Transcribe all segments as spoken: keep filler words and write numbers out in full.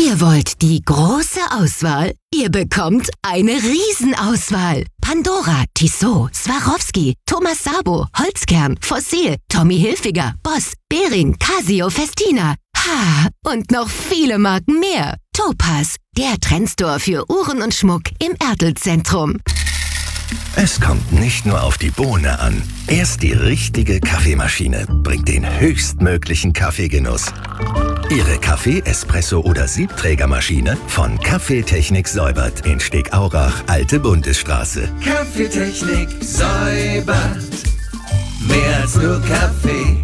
Ihr wollt die große Auswahl? Ihr bekommt eine Riesenauswahl. Pandora, Tissot, Swarovski, Thomas Sabo, Holzkern, Fossil, Tommy Hilfiger, Boss, Bering, Casio, Festina. Ha, und noch viele Marken mehr. Topaz, der Trendstore für Uhren und Schmuck im Ertel-Zentrum. Es kommt nicht nur auf die Bohne an. Erst die richtige Kaffeemaschine bringt den höchstmöglichen Kaffeegenuss. Ihre Kaffee-, Espresso- oder Siebträgermaschine von Kaffeetechnik säubert in Stegaurach, Alte Bundesstraße. Kaffeetechnik säubert. Mehr als nur Kaffee.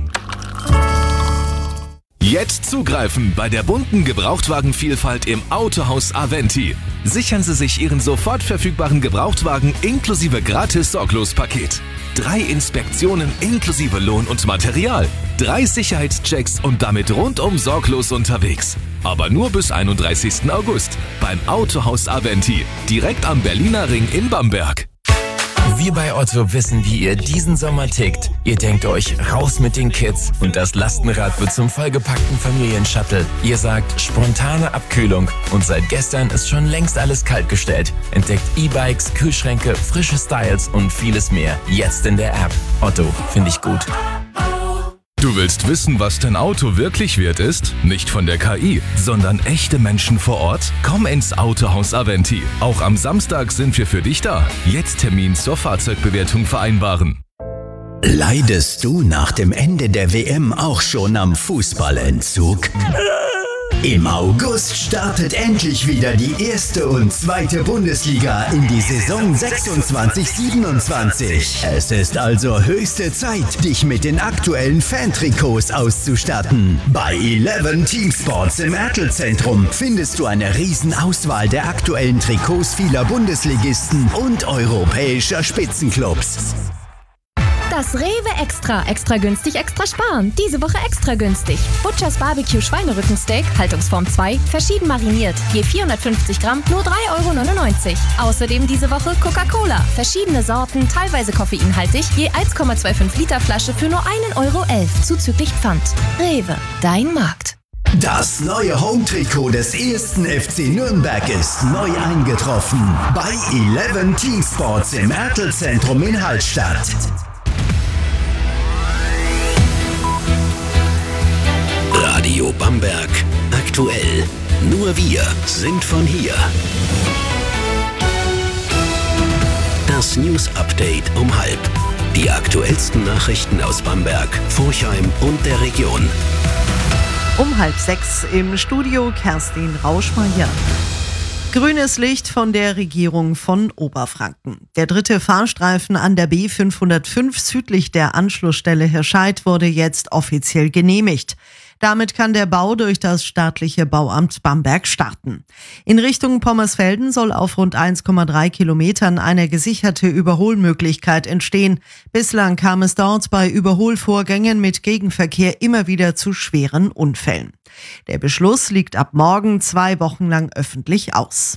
Jetzt zugreifen bei der bunten Gebrauchtwagenvielfalt im Autohaus Aventi. Sichern Sie sich Ihren sofort verfügbaren Gebrauchtwagen inklusive Gratis-Sorglos-Paket. Drei Inspektionen inklusive Lohn und Material. Drei Sicherheitschecks und damit rundum sorglos unterwegs. Aber nur bis einunddreißigsten August beim Autohaus Aventi, direkt am Berliner Ring in Bamberg. Wir bei Otto wissen, wie ihr diesen Sommer tickt. Ihr denkt euch, raus mit den Kids und das Lastenrad wird zum vollgepackten Familienshuttle. Ihr sagt, spontane Abkühlung und seit gestern ist schon längst alles kaltgestellt. Entdeckt E-Bikes, Kühlschränke, frische Styles und vieles mehr. Jetzt in der App. Otto, finde ich gut. Du willst wissen, was dein Auto wirklich wert ist? Nicht von der K I, sondern echte Menschen vor Ort? Komm ins Autohaus Aventi. Auch am Samstag sind wir für dich da. Jetzt Termin zur Fahrzeugbewertung vereinbaren. Leidest du nach dem Ende der W M auch schon am Fußballentzug? Im August startet endlich wieder die erste und zweite Bundesliga in die Saison sechsundzwanzig siebenundzwanzig. Es ist also höchste Zeit, dich mit den aktuellen Fantrikots auszustatten. Bei Eleven Teamsports im Ertel-Zentrum findest du eine Riesenauswahl der aktuellen Trikots vieler Bundesligisten und europäischer Spitzenclubs. Das Rewe Extra. Extra günstig, extra sparen. Diese Woche extra günstig. Butchers Barbecue Schweinerückensteak, Haltungsform zwei, verschieden mariniert. Je vierhundertfünfzig Gramm, nur drei Euro neunundneunzig. Außerdem diese Woche Coca-Cola. Verschiedene Sorten, teilweise koffeinhaltig, je eins Komma fünfundzwanzig Liter Flasche für nur einen Euro elf, zuzüglich Pfand. Rewe, dein Markt. Das neue Home-Trikot des ersten F C Nürnberg ist neu eingetroffen. Bei Eleven Teamsports im Ertel-Zentrum in Hallstatt. Radio Bamberg. Aktuell. Nur wir sind von hier. Das News Update um halb. Die aktuellsten Nachrichten aus Bamberg, Forchheim und der Region. Um halb sechs im Studio Kerstin Rauschmeier. Grünes Licht von der Regierung von Oberfranken. Der dritte Fahrstreifen an der B fünfhundertfünf südlich der Anschlussstelle Hirscheid wurde jetzt offiziell genehmigt. Damit kann der Bau durch das staatliche Bauamt Bamberg starten. In Richtung Pommersfelden soll auf rund eins Komma drei Kilometern eine gesicherte Überholmöglichkeit entstehen. Bislang kam es dort bei Überholvorgängen mit Gegenverkehr immer wieder zu schweren Unfällen. Der Beschluss liegt ab morgen zwei Wochen lang öffentlich aus.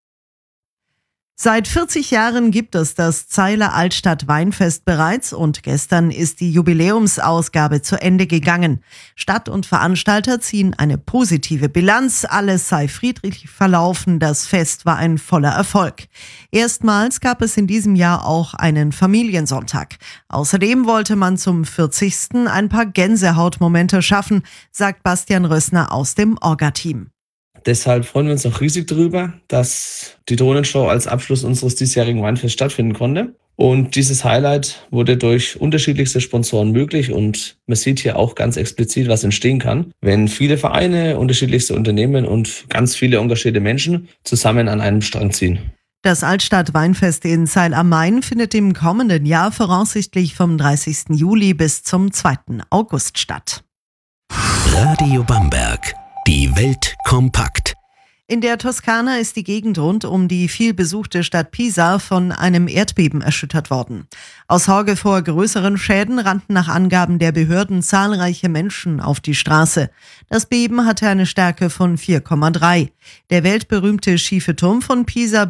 Seit vierzig Jahren gibt es das Zeiler Altstadt Weinfest bereits und gestern ist die Jubiläumsausgabe zu Ende gegangen. Stadt und Veranstalter ziehen eine positive Bilanz. Alles sei friedlich verlaufen. Das Fest war ein voller Erfolg. Erstmals gab es in diesem Jahr auch einen Familiensonntag. Außerdem wollte man zum vierzigsten ein paar Gänsehautmomente schaffen, sagt Bastian Rössner aus dem Orga-Team. Deshalb freuen wir uns auch riesig darüber, dass die Drohnenshow als Abschluss unseres diesjährigen Weinfests stattfinden konnte. Und dieses Highlight wurde durch unterschiedlichste Sponsoren möglich und man sieht hier auch ganz explizit, was entstehen kann, wenn viele Vereine, unterschiedlichste Unternehmen und ganz viele engagierte Menschen zusammen an einem Strang ziehen. Das Altstadt-Weinfest in Zeil am Main findet im kommenden Jahr voraussichtlich vom dreißigsten Juli bis zum zweiten August statt. Radio Bamberg. Die Welt kompakt. In der Toskana ist die Gegend rund um die vielbesuchte Stadt Pisa von einem Erdbeben erschüttert worden. Aus Sorge vor größeren Schäden rannten nach Angaben der Behörden zahlreiche Menschen auf die Straße. Das Beben hatte eine Stärke von vier Komma drei. Der weltberühmte schiefe Turm von Pisa